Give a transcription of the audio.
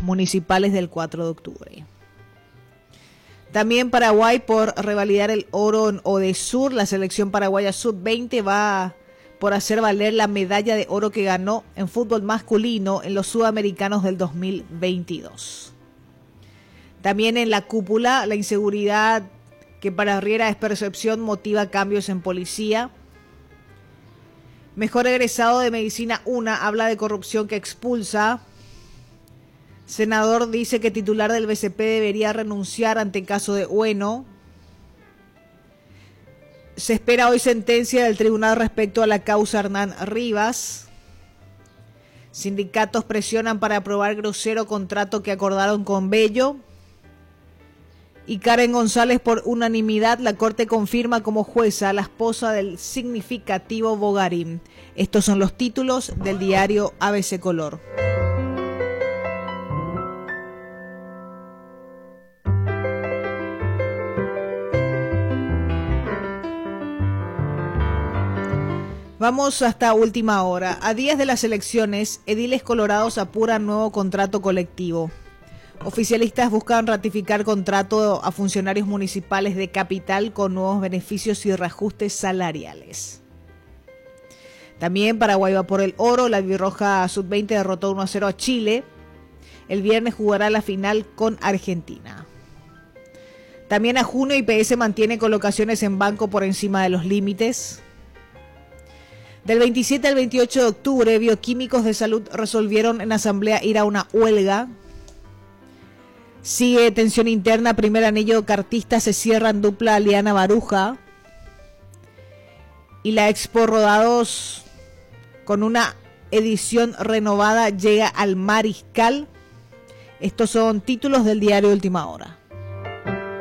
municipales del 4 de octubre. También Paraguay por revalidar el oro en Odesur. La selección paraguaya sub-20 va por hacer valer la medalla de oro que ganó en fútbol masculino en los sudamericanos del 2022. También en la cúpula, la inseguridad que para Riera es percepción motiva cambios en policía. Mejor egresado de Medicina 1 habla de corrupción que expulsa. Senador dice que titular del BCP debería renunciar ante caso de Bueno. Se espera hoy sentencia del tribunal respecto a la causa Hernán Rivas. Sindicatos presionan para aprobar grosero contrato que acordaron con Bello. Y Karen González por unanimidad, la Corte confirma como jueza a la esposa del significativo Bogarín. Estos son los títulos del diario ABC Color. Vamos hasta última hora. A días de las elecciones, ediles colorados apuran nuevo contrato colectivo. Oficialistas buscan ratificar contrato a funcionarios municipales de capital con nuevos beneficios y reajustes salariales. También Paraguay va por el oro. La albirroja sub-20 derrotó 1-0 a Chile. El viernes jugará la final con Argentina. También a junio IPS mantiene colocaciones en banco por encima de los límites. Del 27 al 28 de octubre, bioquímicos de salud resolvieron en asamblea ir a una huelga. Sigue tensión interna, primer anillo cartista se cierra en dupla Aliana Baruja. Y la Expo Rodados con una edición renovada llega al Mariscal. Estos son títulos del diario Última Hora.